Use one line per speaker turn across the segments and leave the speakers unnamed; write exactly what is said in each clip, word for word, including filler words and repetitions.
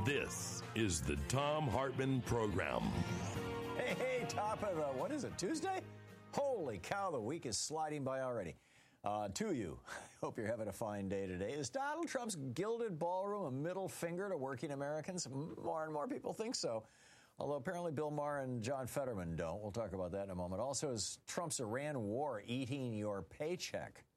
This is the Thom Hartmann Program.
Hey, hey, top of the, what is it, Tuesday? Holy cow, the week is sliding by already. Uh, to you, hope you're having a fine day today. Is Donald Trump's gilded ballroom a middle finger to working Americans? More and more people think so. Although apparently Bill Maher and John Fetterman don't. We'll talk about that in a moment. Also, is Trump's Iran war eating your paycheck?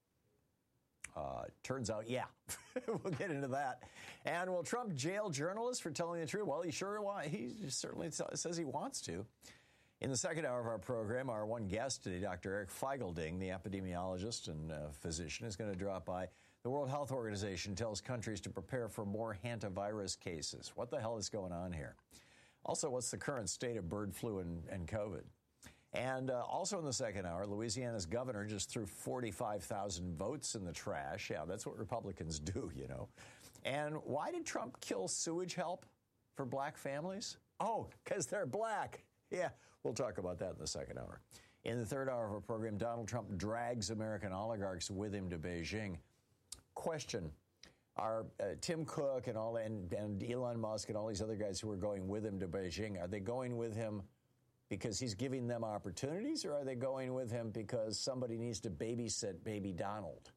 Uh, turns out, yeah. We'll get into that. And will Trump jail journalists for telling the truth? Well, he sure wants. He certainly says he wants to. In the second hour of our program, our one guest today, Doctor Eric Feigl-Ding, the epidemiologist and uh, physician, is going to drop by. The World Health Organization tells countries to prepare for more hantavirus cases. What the hell is going on here? Also, what's the current state of bird flu and, and COVID? And uh, also in the second hour, Louisiana's governor just threw forty-five thousand votes in the trash. Yeah, that's what Republicans do, you know. And why did Trump kill sewage help for black families? Oh, because they're black. Yeah, we'll talk about that in the second hour. In the third hour of our program, Donald Trump drags American oligarchs with him to Beijing. Question. Are uh, Tim Cook and all and, and Elon Musk and all these other guys who are going with him to Beijing, are they going with him because he's giving them opportunities, or are they going with him because somebody needs to babysit baby Donald?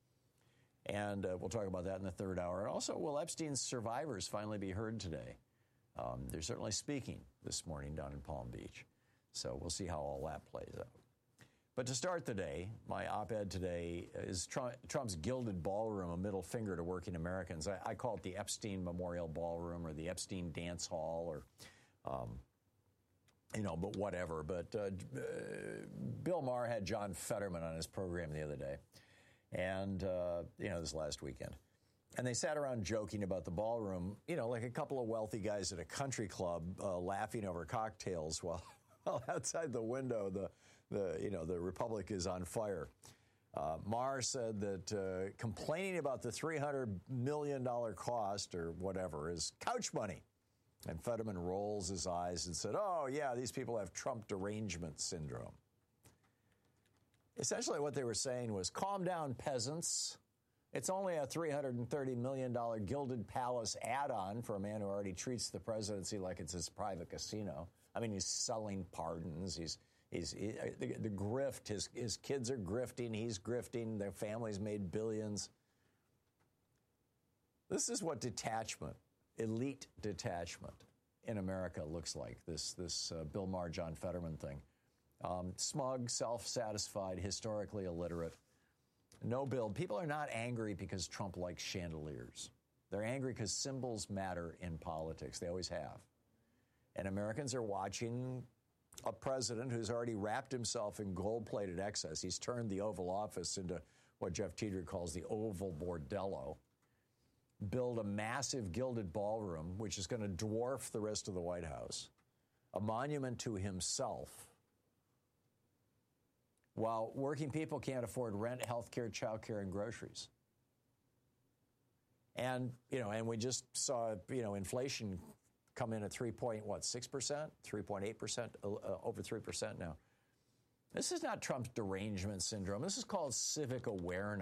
And uh, we'll talk about that in the third hour. And also, will Epstein's survivors finally be heard today? Um, they're certainly speaking this morning down in Palm Beach. So we'll see how all that plays out. But to start the day, my op-ed today is Trump, Trump's gilded ballroom, a middle finger to working Americans. I, I call it the Epstein Memorial Ballroom or the Epstein Dance Hall or, um, you know, but whatever. But uh, uh, Bill Maher had John Fetterman on his program the other day. And, uh, you know, this last weekend. And they sat around joking about the ballroom, you know, like a couple of wealthy guys at a country club uh, laughing over cocktails while, while outside the window the, the, you know, the Republic is on fire. Uh, Maher said that uh, complaining about the three hundred million dollars cost or whatever is couch money. And Fetterman rolls his eyes and said, oh, yeah, these people have Trump derangement syndrome. Essentially what they were saying was, calm down, peasants. It's only a three hundred thirty million dollars gilded palace add-on for a man who already treats the presidency like it's his private casino. I mean, he's selling pardons. He's he's he, the, the grift. His his kids are grifting. He's grifting. Their family's made billions. This is what detachment, elite detachment in America looks like. This this uh, Bill Maher, John Fetterman thing. Um, smug, self-satisfied, historically illiterate. No build. People are not angry because Trump likes chandeliers. They're angry because symbols matter in politics. They always have. And Americans are watching a president who's already wrapped himself in gold-plated excess. He's turned the Oval Office into what Jeff Tiedrick calls the Oval Bordello. Build a massive gilded ballroom, which is going to dwarf the rest of the White House. A monument to himself. While working people can't afford rent, health care, child care, and groceries. And, you know, and we just saw, you know, inflation come in at three point, what, six percent, three point eight percent, uh, over three percent now. This is not Trump's derangement syndrome. This is called civic awareness.